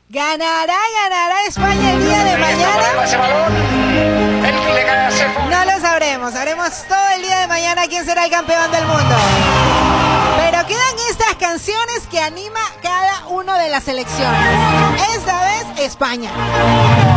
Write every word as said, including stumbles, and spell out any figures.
¿Ganará, ganará España el día de mañana? No lo sabremos, sabremos todo el día de mañana quién será el campeón del mundo. Pero quedan estas canciones que anima cada uno de las selecciones. Esta vez España.